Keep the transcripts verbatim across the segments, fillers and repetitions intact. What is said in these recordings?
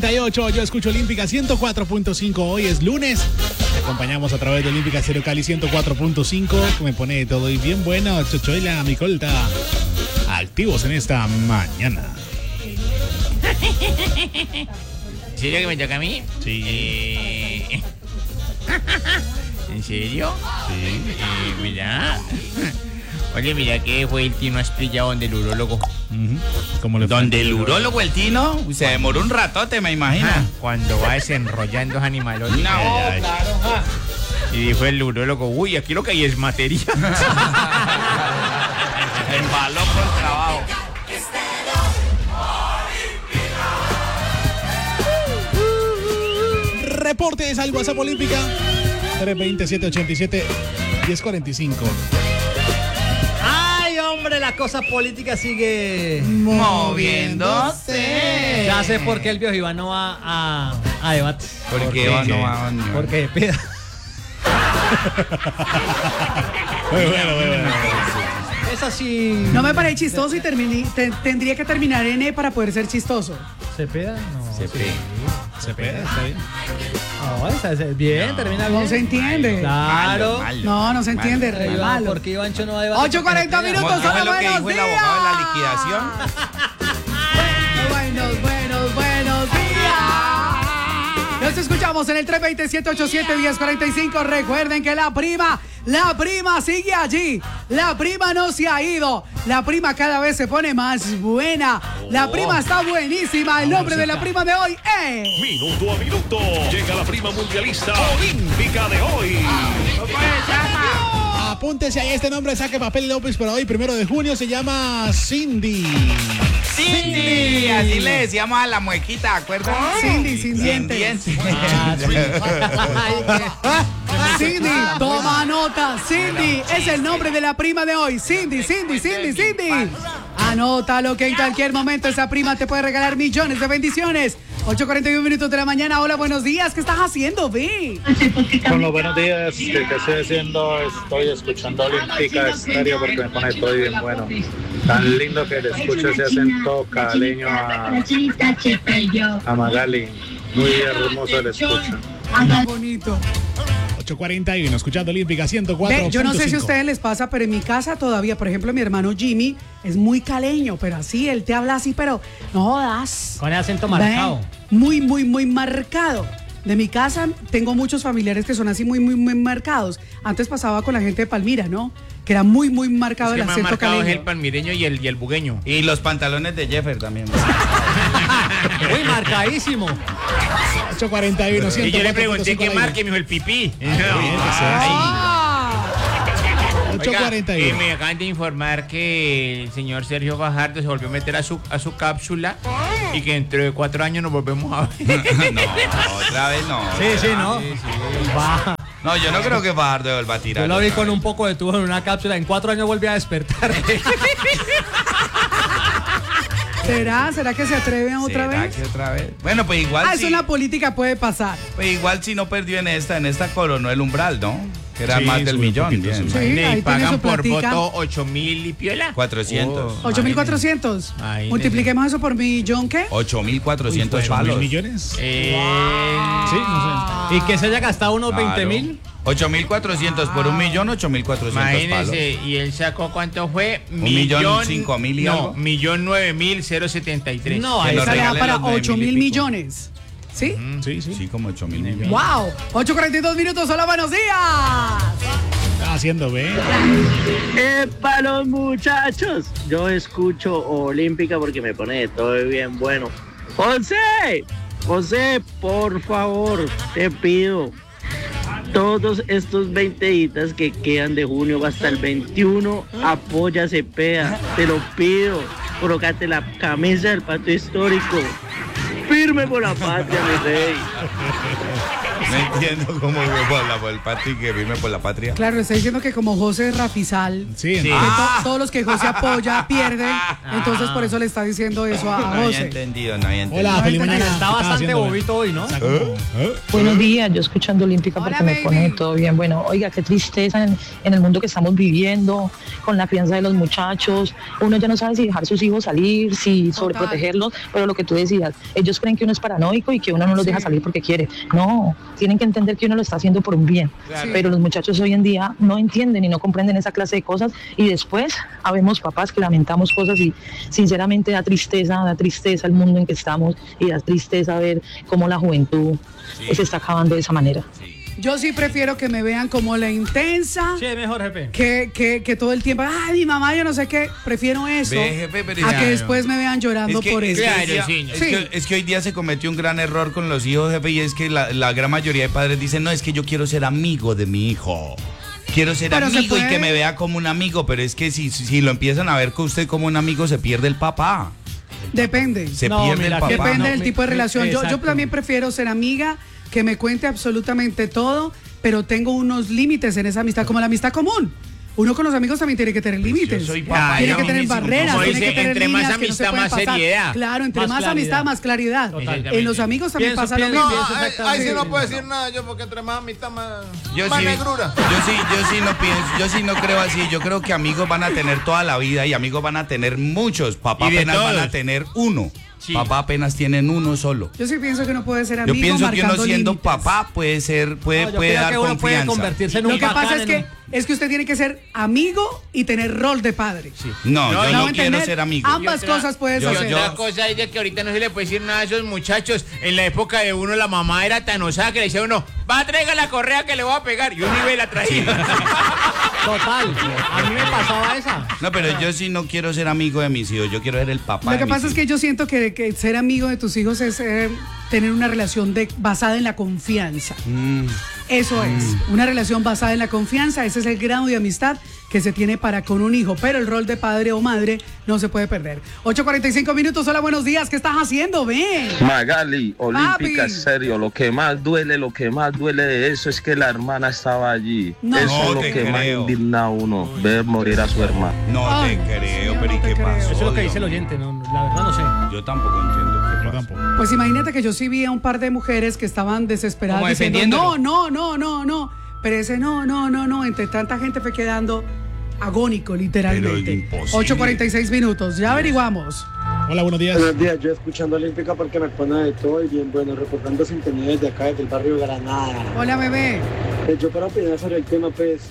Yo escucho Olímpica ciento cuatro punto cinco. Hoy es lunes. Te acompañamos a través de Olímpica Stereo Cali ciento cuatro punto cinco. Que me pone todo y bien bueno. Chocho y la Micolta. Activos en esta mañana. ¿En serio que me toca a mí? Sí. Eh... ¿En serio? Sí. Eh, mira. Oye, mira que fue el Tino Asprilla donde el urólogo. Uh-huh. ¿Cómo le fue? Donde el urólogo, el Tino, se demoró un ratote, me imagino. Ah, cuando va desenrollando los animales. No, claro. Ah. Y dijo el urólogo, uy, aquí lo que hay es materia. Embaló con trabajo. Reportes al WhatsApp Olímpica tres dos cero, siete ocho siete, uno cero cuatro cinco. Ay, hombre, la cosa política sigue moviéndose. Ya sé por qué el viejo Iván no va a, a debate. ¿Por qué Iván no va a debate? Porque pida. Muy bueno, muy bueno. Es así. No me parece chistoso y terminé, te, tendría que terminar en E para poder ser chistoso. ¿Cepeda? No. Cepeda. Cepeda, está bien. No, esa es bien, no, termina bien. No se entiende. Claro. Malo, malo, no, no se entiende, malo, re malo. malo. ¿Por qué Ivancho no va a debatir? ocho cuarenta minutos, ¿Qué fue lo que buenos dijo el días. abogado de la liquidación? Buenos, buenos, buenos días. Nos escuchamos en el tres dos cero, siete ocho siete, uno cero cuatro cinco. Recuerden que la prima, la prima sigue allí. La prima no se ha ido. La prima cada vez se pone más buena. La prima está buenísima. El nombre de la prima de hoy es... Minuto a minuto. Llega la prima mundialista olímpica de hoy. Apúntese ahí este nombre, saque papel y lápiz para hoy, primero de junio, se llama Cindy. Cindy, así le decíamos a la muequita, ¿acuerdas? Cindy, sin dientes. Cindy, toma nota. Cindy es el nombre de la prima de hoy. Cindy, Cindy, Cindy, Cindy. Anótalo que en cualquier momento esa prima te puede regalar millones de bendiciones. ocho cuarenta y uno minutos de la mañana. Hola, buenos días. ¿Qué estás haciendo, Vi? Bueno, buenos días. ¿Qué estoy haciendo? Estoy escuchando Olímpica Stereo porque me pone todo bien bueno. Tan lindo que le escucho ese acento caleño a, a Magali. Muy hermoso le escucho. Anda bonito. ocho cuarenta y uno, escuchando Olímpica ciento cuatro punto cinco. Yo no sé si a ustedes les pasa, pero en mi casa todavía, por ejemplo, mi hermano Jimmy es muy caleño, pero así, él te habla así, pero no jodas. Con el acento marcado. Ve, muy, muy, muy marcado. De mi casa tengo muchos familiares que son así muy, muy, muy marcados. Antes pasaba con la gente de Palmira, ¿no? Que era muy, muy marcado es que el más acento marcado caleño. es el palmireño y el, y el bugueño. Y los pantalones de Jeffer también. Muy marcadísimo. ocho cuarenta y uno, Y yo le pregunté qué marca y me dijo el pipí. ocho cuarenta y uno. Eh, me acaban de informar que el señor Sergio Fajardo se volvió a meter a su, a su cápsula y que dentro de cuatro años nos volvemos a ver. No, otra vez no. Sí, sí, ¿no? Sí, sí. Va. No, yo no creo que Fajardo vuelva a tirar. Yo lo vi otra con vez. un poco de tubo en una cápsula. En cuatro años vuelve a despertar. ¿Será? ¿Será que se atreven otra ¿Será vez? que otra vez? Bueno, pues igual Ah, sí. eso en la política puede pasar. Pues igual si no perdió en esta, en esta coronó el umbral, ¿no? Que era Sí, más del sube un millón. poquito, bien. sube. Sí, Y ahí tiene pagan su por platica. voto ocho mil y piola. cuatrocientos. Oh, ocho mil cuatrocientos. Imagínese. Multipliquemos eso por millón, ¿qué? ocho mil cuatrocientos ¿ocho mil palos. millones? Eh, Sí, no Y que se haya gastado unos Claro. veinte mil. ocho mil cuatrocientos por un millón, ocho mil cuatrocientos palos. Imagínese, y él sacó cuánto fue, Un millón, cinco mil y no, algo. millón nueve mil cero setenta y tres. No, Que ahí nos Esa le da regalen para los nueve ocho mil y mil pico. millones. ¿Sí? sé. Sí, sí. Sí, como ocho mil millones. ¡Wow! ocho cuarenta y dos minutos. Hola, buenos días. Está haciendo, ¿ve? Eh, para los muchachos, yo escucho Olímpica porque me pone de todo bien bueno. José, José, por favor, te pido, todos estos veinte días que quedan de junio hasta el veintiuno, apoya a Cepeda, te lo pido, colócate la camisa del Pacto Histórico, firme por la patria, mi rey. No entiendo cómo por, la, por el patio y que firme por la patria. Claro, está diciendo que como José es Rafizal, Sí, Sí. que entonces- to- todos los que José apoya pierden, entonces por eso le está diciendo eso a No había José. entendido, no había entendido. Hola, feliz Está mañana. Está ¿Qué bastante haciendo, ve? bobito hoy, ¿no? Está como- ¿Eh? Buenos días, yo escuchando Olímpica Hola, porque me baby. pone todo bien. Bueno, oiga, qué tristeza en, en el mundo que estamos viviendo, con la crianza de los muchachos. Uno ya no sabe si dejar sus hijos salir, si sobreprotegerlos, pero lo que tú decías, ellos creen que que uno es paranoico y que uno no los deja salir porque quiere. No, tienen que entender que uno lo está haciendo por un bien. Claro. Pero los muchachos hoy en día no entienden y no comprenden esa clase de cosas y después habemos papás que lamentamos cosas y sinceramente da tristeza, da tristeza el mundo en que estamos y da tristeza ver cómo la juventud Sí. se está acabando de esa manera. Yo sí prefiero que me vean como la intensa. Sí, mejor, jefe. Que, que, que todo el tiempo, ay, mi mamá, yo no sé qué. Prefiero eso Ve, jefe, pero a ya que no. después me vean llorando Es que, por es, eso. que hoy día, Claro, sí. es, Sí. que, es que hoy día se cometió un gran error con los hijos, jefe, y es que la, la gran mayoría de padres dicen, no, es que yo quiero ser amigo de mi hijo. Quiero ser Pero se amigo y puede. que me vea como un amigo, pero es que si, si lo empiezan a ver con usted como un amigo, se pierde el papá. Depende. Se No, pierde mira, el papá. Depende no, del mi- tipo de mi- relación. Yo, yo exacto. también prefiero ser amiga, que me cuente absolutamente todo, pero tengo unos límites en esa amistad, como la amistad común. Uno con los amigos también tiene que tener límites. soy papá, tiene yo que tener mismo, barreras, como tiene dice, que tener entre más líneas que no se amistad, pueden más pasar. seriedad. Claro, entre Más más, claridad. amistad, más claridad. Totalmente. En los amigos también Pienso, pasa lo pienso, mismo. pienso ahí, ahí sí Sí. no puedo decir nada yo, porque entre más amistad, más, Yo más sí, negrura. yo sí, yo sí no pienso, yo sí no creo así. Yo creo que amigos van a tener toda la vida y amigos van a tener muchos. Papá Y de apenas van todos. a tener uno. Sí. Papá apenas tienen uno solo. Yo sí pienso que uno puede ser Yo amigo pienso que uno marcando siendo límites. papá puede ser, puede, No, yo puede creo dar que uno puede confianza. convertirse en un Lo que bacán, pasa es en que, un- es que usted tiene que ser amigo y tener rol de padre. No, No, yo no no va a quiero entender. ser amigo. Ambas Y otra- cosas puedes yo- Y hacer. yo- otra cosa es de que ahorita no se le puede decir nada a esos muchachos. En la época de uno, la mamá era tan osada que le decía a uno, va a traiga la correa que le voy a pegar. Y uno iba y la traía. Total. A mí me pasaba esa. No, pero yo sí no quiero ser amigo de mis hijos. Yo quiero ser el papá Lo que de pasa mis es que hijos. yo siento que, que ser amigo de tus hijos es eh, tener una relación de, basada en la confianza. Mm. Eso es, una relación basada en la confianza. Ese es el grado de amistad que se tiene para con un hijo. Pero el rol de padre o madre no se puede perder. ocho cuarenta y cinco minutos, hola, buenos días. ¿Qué estás haciendo? Ven. Magali, olímpica, Papi. serio, lo que más duele, lo que más duele de eso es que la hermana estaba allí. No. Eso No es lo te que más creo. indigna a uno, ver morir a su hermana. No Ay, te creo, sí, pero no ¿y te qué creo. pasó? Eso es lo que dice el Dios oyente, no, la verdad no sé. mío? Yo tampoco entiendo qué Yo pasa. tampoco. Pues imagínate que yo sí vi a un par de mujeres que estaban desesperadas Como diciendo, no, defendiéndolo. no, no, no, no. Pero ese no, no, no, no. Entre tanta gente fue quedando agónico, literalmente. Pero imposible. ocho cuarenta y seis minutos, ya averiguamos. Hola, buenos días. Buenos días, yo escuchando Olímpica porque me pone de todo y bien bueno, reportando sintonía desde acá, desde el barrio Granada. Hola, bebé. Eh, yo para opinar sobre el tema, pues,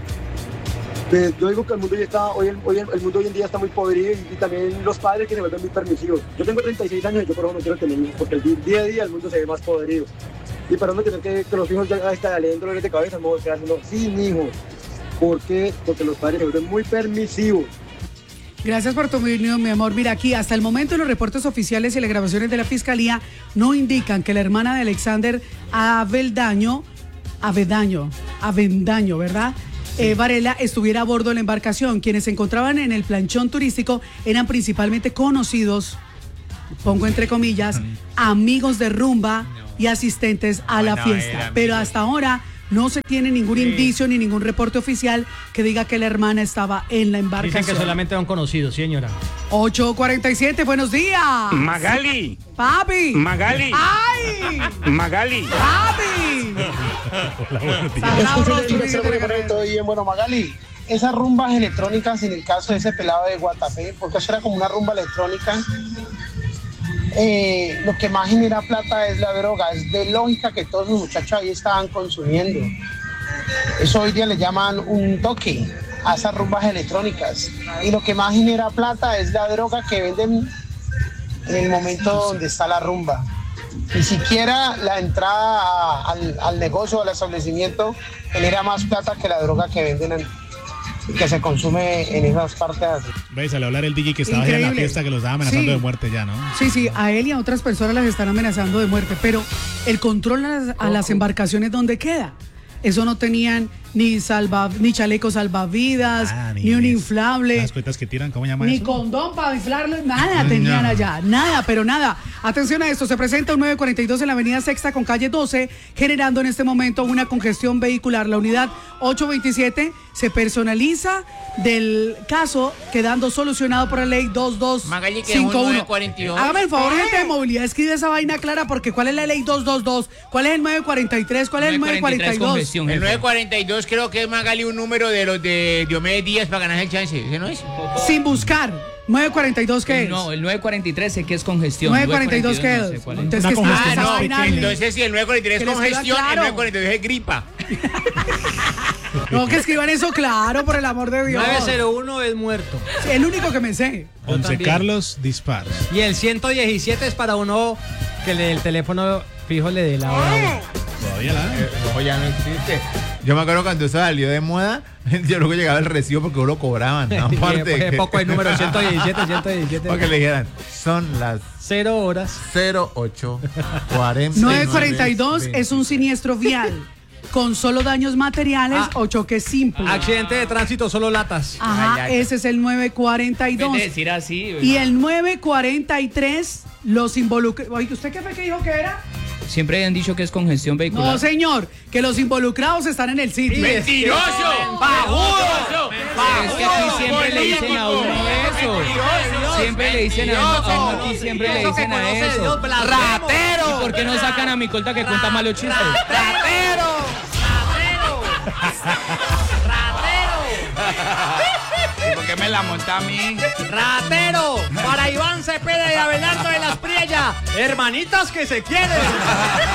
pues yo digo que el mundo ya está, hoy, el, hoy el, el mundo hoy en día está muy podrido y, y también los padres que se vuelven muy permisivos. Yo tengo treinta y seis años y yo por eso no quiero tener hijos, porque el di- día a día el mundo se ve más podrido. Y para no tener que, que los hijos ya hasta le den dolores de cabeza, no quedarse uno sin hijos. ¿Por qué? Porque los padres se vuelven muy permisivos. Gracias por tu opinión, mi amor. Mira, aquí hasta el momento los reportes oficiales y las grabaciones de la fiscalía no indican que la hermana de Alexander Aveldaño, Avedaño, Avendaño, ¿verdad? Eh, Varela estuviera a bordo de la embarcación. Quienes se encontraban en el planchón turístico eran principalmente conocidos, pongo entre comillas, amigos de rumba y asistentes a la Bueno, fiesta. era Pero amigos. hasta ahora no se tiene ningún indicio ni ningún reporte oficial que diga que la hermana estaba en la embarcación. Dicen que solamente eran conocidos, sí, señora. ocho cuarenta y siete, buenos días. Magali, Papi. Magali, ¡Ay! Magali. ¡Papi! Hola, buenos días. Sagrado rostro, Yo dice creo que Tere por ahí Guerrero. todo bien, bueno, Magali, esas rumbas electrónicas en el caso de ese pelado de Guatapé, porque eso era como una rumba electrónica, eh, lo que más genera plata es la droga, es de lógica que todos los muchachos ahí estaban consumiendo. Eso hoy día le llaman un toque a esas rumbas electrónicas, y lo que más genera plata es la droga que venden en el momento donde está la rumba. Ni siquiera la entrada a- al, al negocio, al establecimiento, genera más plata que la droga que venden en- que se consume en esas partes. Veis, al hablar el D J que estaba ahí en la Increíble. fiesta que los estaba amenazando Sí. de muerte ya, ¿no? Sí, sí, a él y a otras personas las están amenazando de muerte, pero el control a las, a las embarcaciones, ¿dónde queda? Eso no tenían ni salva, ni chaleco salvavidas, Ah, ni un es- inflable. Las cuentas que tiran, ¿cómo llama Ni eso? condón para inflarlo, nada tenían No. allá, nada, pero nada. Atención a esto, se presenta un nueve cuarenta y dos en la avenida Sexta con calle doce, generando en este momento una congestión vehicular. La unidad ochocientos veintisiete se personaliza del caso, quedando solucionado por la ley dos dos Magali, que es cinco un uno. nueve cuarenta y dos. Hágame el favor, gente de movilidad, escribe esa vaina clara, porque ¿cuál es la ley dos dos dos? ¿Cuál es el nueve cuarenta y tres? ¿Cuál es el nueve cuarenta y dos? El nueve cuarenta y dos creo que es Magali un número de los de Diomedes Díaz para ganarse el chance. ¿Ese no es? Sin buscar. ¿nueve cuarenta y dos qué es? No, el nueve cuarenta y tres sé que es congestión. ¿nueve cuarenta y dos qué es? No sé cuál es. Entonces, ¿qué Ah, es esa no, vaina? entonces si el nueve cuarenta y tres Que es lo escriban congestión, claro. el nueve cuarenta y dos es gripa. No, que escriban eso claro, por el amor de Dios. nueve cero uno es muerto. Sí, el único que me sé. Once también. Carlos disparos. Y el ciento diecisiete es para uno que le, el teléfono fijo le dé la hora. a uno. Todavía la dan. Ojo, ya no existe. Yo me acuerdo cuando eso salió de moda, yo luego llegaba el recibo porque lo cobraban, ¿no? Aparte Y, pues, que- poco el número ciento diecisiete, ciento diecisiete. Para que le dijeran, son las Cero horas. cero ocho cuarenta. nueve cuarenta y dos es un siniestro vial con solo daños materiales Ah. o choque simple. Accidente de tránsito, solo latas. Ajá, Ay, ay. ese es el nueve cuarenta y En dos. vez de decir así. Y el nueve cuarenta y tres los involucrados. Oye, ¿usted qué fue que dijo que era? Siempre han dicho que es congestión vehicular. No, señor, que los involucrados están en el sitio. ¡Mentiroso! ¡Bajudo! Es que aquí siempre le dicen a uno eso. Siempre le dicen a uno, a uno aquí siempre le dicen a eso. ¡Ratero! ¿Y por qué no sacan a mi colta que cuenta malos chistes? ¡Ratero! ¿Y por qué me la monta a mí? ¡Ratero! Para Iván Cepeda y Abelardo de las Priellas. Hermanitas que se quieren.